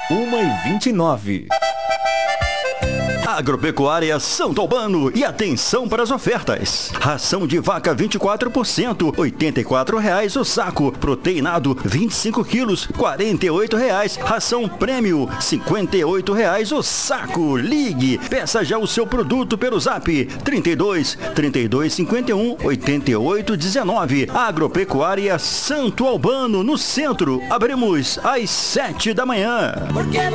1h29. Agropecuária Santo Albano, e atenção para as ofertas. Ração de vaca 24%, R$ 84,00 o saco. Proteinado 25 quilos, R$ 48,00. Ração prêmio, R$ 58,00 o saco. Ligue, peça já o seu produto pelo Zap 32 51 88 19. Agropecuária Santo Albano, no centro. Abrimos às 7 da manhã.